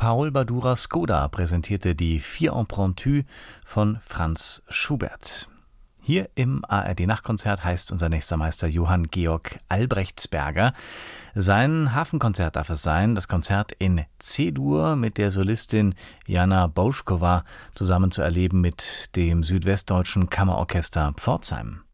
Paul Badura-Skoda präsentierte die Vier Impromptus von Franz Schubert. Hier im ARD-Nachtkonzert heißt unser nächster Meister Johann Georg Albrechtsberger. Sein Hafenkonzert darf es sein, das Konzert in C-Dur mit der Solistin Jana Boušková zusammen zu erleben mit dem Südwestdeutschen Kammerorchester Pforzheim.